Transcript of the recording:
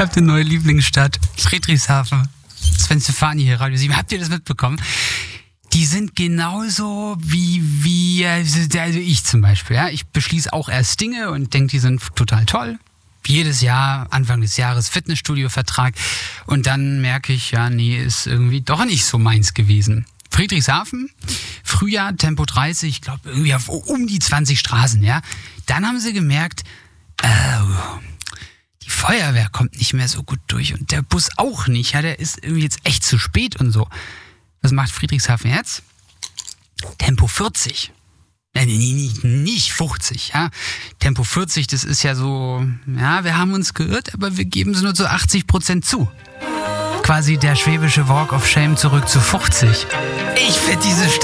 habe eine neue Lieblingsstadt. Friedrichshafen. Sven Stefani hier, Radio 7. Habt ihr das mitbekommen? Die sind genauso wie also ich zum Beispiel. Ja? Ich beschließe auch erst Dinge und denke, die sind total toll. Jedes Jahr, Anfang des Jahres, Fitnessstudio-Vertrag. Und dann merke ich, ja, nee, ist irgendwie doch nicht so meins gewesen. Friedrichshafen, Frühjahr, Tempo 30, ich glaube irgendwie auf um die 20 Straßen, ja. Dann haben sie gemerkt, die Feuerwehr kommt nicht mehr so gut durch und der Bus auch nicht, ja, der ist irgendwie jetzt echt zu spät und so. Was macht Friedrichshafen jetzt? Tempo 40. Nicht 50, ja. Tempo 40, das ist ja so, ja, wir haben uns geirrt, aber wir geben es nur zu 80% zu. Quasi der schwäbische Walk of Shame zurück zu 50. Ich finde diese